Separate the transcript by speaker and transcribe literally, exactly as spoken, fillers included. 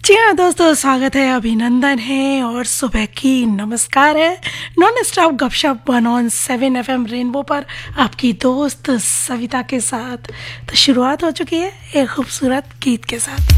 Speaker 1: जी हाँ दोस्तों, स्वागत है, अभिनंदन है और सुबह की नमस्कार है। नॉन स्टॉप गपशप one on seven F M rainbow पर आपकी दोस्त सविता के साथ। तो शुरुआत हो चुकी है एक खूबसूरत गीत के साथ।